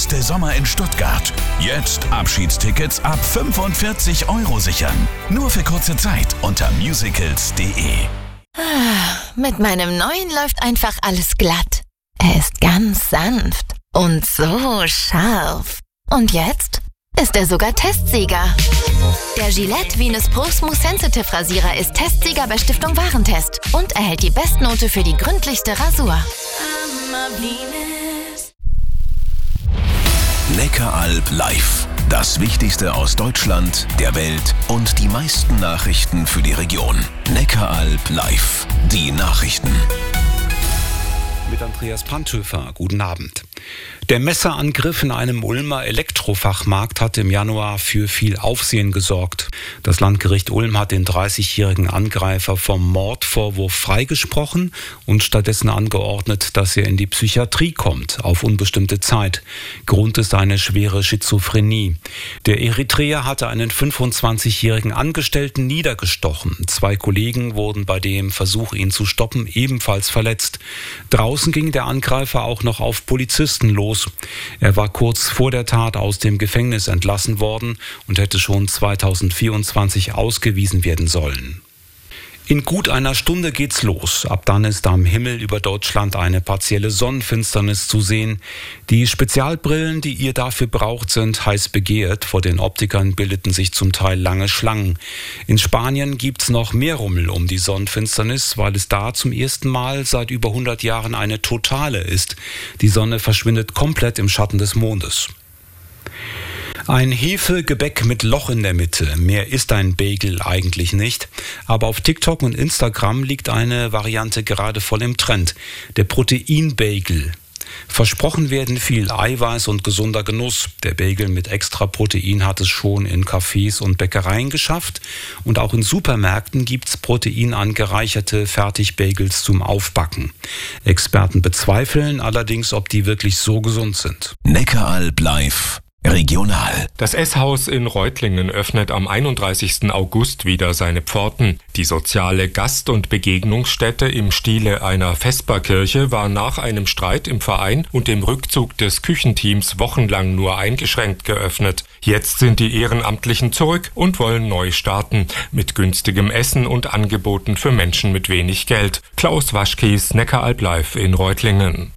beste Sommer in Stuttgart. Jetzt Abschiedstickets ab 45 € sichern. Nur für kurze Zeit unter musicals.de. Mit meinem neuen läuft einfach alles glatt. Er ist ganz sanft und so scharf. Und jetzt ist er sogar Testsieger. Der Gillette Venus Pro Smooth Sensitive Rasierer ist Testsieger bei Stiftung Warentest und erhält die Bestnote für die gründlichste Rasur. Neckaralb live. Das Wichtigste aus Deutschland, der Welt und die meisten Nachrichten für die Region. Neckaralb live. Die Nachrichten. Mit Andreas Panthöfer. Guten Abend. Der Messerangriff in einem Ulmer Elektrofachmarkt hat im Januar für viel Aufsehen gesorgt. Das Landgericht Ulm hat den 30-jährigen Angreifer vom Mordvorwurf freigesprochen und stattdessen angeordnet, dass er in die Psychiatrie kommt, auf unbestimmte Zeit. Grund ist eine schwere Schizophrenie. Der Eritreer hatte einen 25-jährigen Angestellten niedergestochen. 2 Kollegen wurden bei dem Versuch, ihn zu stoppen, ebenfalls verletzt. Draußen ging der Angreifer auch noch auf Polizisten los. Er war kurz vor der Tat aus dem Gefängnis entlassen worden und hätte schon 2024 ausgewiesen werden sollen. In gut einer Stunde geht's los. Ab dann ist am Himmel über Deutschland eine partielle Sonnenfinsternis zu sehen. Die Spezialbrillen, die ihr dafür braucht, sind heiß begehrt. Vor den Optikern bildeten sich zum Teil lange Schlangen. In Spanien gibt's noch mehr Rummel um die Sonnenfinsternis, weil es da zum ersten Mal seit über 100 Jahren eine totale ist. Die Sonne verschwindet komplett im Schatten des Mondes. Ein Hefegebäck mit Loch in der Mitte. Mehr ist ein Bagel eigentlich nicht. Aber auf TikTok und Instagram liegt eine Variante gerade voll im Trend. Der Protein-Bagel. Versprochen werden viel Eiweiß und gesunder Genuss. Der Bagel mit extra Protein hat es schon in Cafés und Bäckereien geschafft. Und auch in Supermärkten gibt's proteinangereicherte Fertigbagels zum Aufbacken. Experten bezweifeln allerdings, ob die wirklich so gesund sind. Neckaralb live. Regional. Das S-Haus in Reutlingen öffnet am 31. August wieder seine Pforten. Die soziale Gast- und Begegnungsstätte im Stile einer Vesperkirche war nach einem Streit im Verein und dem Rückzug des Küchenteams wochenlang nur eingeschränkt geöffnet. Jetzt sind die Ehrenamtlichen zurück und wollen neu starten. Mit günstigem Essen und Angeboten für Menschen mit wenig Geld. Klaus Waschkies, Neckaralb live in Reutlingen.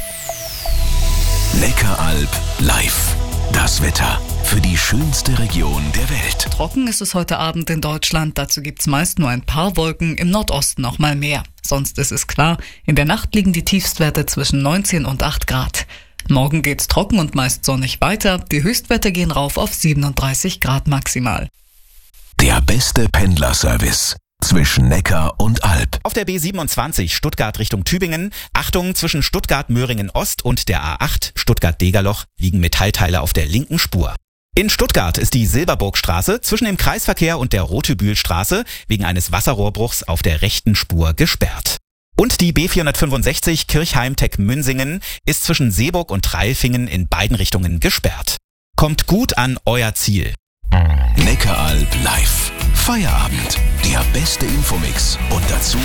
Neckaralb live. Das Wetter für die schönste Region der Welt. Trocken ist es heute Abend in Deutschland. Dazu gibt's meist nur ein paar Wolken, im Nordosten noch mal mehr. Sonst ist es klar. In der Nacht liegen die Tiefstwerte zwischen 19 und 8 Grad. Morgen geht's trocken und meist sonnig weiter. Die Höchstwerte gehen rauf auf 37 Grad maximal. Der beste Pendlerservice zwischen Neckar und Alb. Auf der B27 Stuttgart Richtung Tübingen. Achtung, zwischen Stuttgart-Möhringen-Ost und der A8 Stuttgart-Degerloch liegen Metallteile auf der linken Spur. In Stuttgart ist die Silberburgstraße zwischen dem Kreisverkehr und der Rotebühlstraße wegen eines Wasserrohrbruchs auf der rechten Spur gesperrt. Und die B465 Kirchheim-Teck-Münsingen ist zwischen Seeburg und Treilfingen in beiden Richtungen gesperrt. Kommt gut an euer Ziel. Neckaralb live. Feierabend. Der beste Infomix. Und dazu